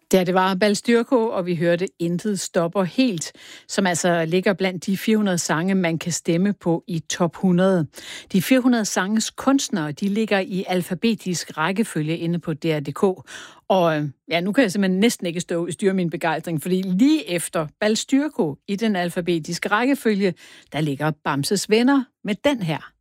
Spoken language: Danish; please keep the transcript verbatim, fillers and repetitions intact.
Ja, det var Balstyrko, og vi hørte Intet stopper helt, som altså ligger blandt de fire hundrede sange, man kan stemme på i top hundrede. De fire hundrede sanges kunstnere, de ligger i alfabetisk rækkefølge inde på D R punktum d k. Og ja, nu kan jeg simpelthen næsten ikke stå og styre min begejstring, fordi lige efter Balstyrko i den alfabetiske rækkefølge, der ligger Bamses Venner med den her.